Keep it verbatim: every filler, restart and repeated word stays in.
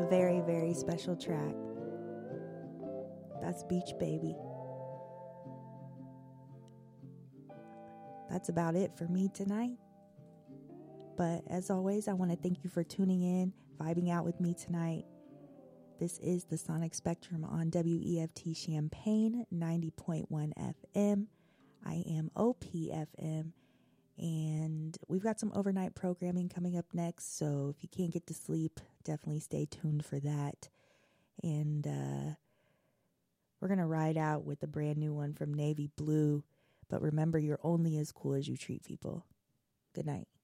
a very, very special track. That's Beach Baby. That's about it for me tonight. But as always, I want to thank you for tuning in, vibing out with me tonight. This is the Sonic Spectrum on W E F T Champaign ninety point one F M. I am O P F M, and we've got some overnight programming coming up next, so if you can't get to sleep, definitely stay tuned for that. And uh, we're going to ride out with a brand new one from Navy Blue, but remember, you're only as cool as you treat people. Good night.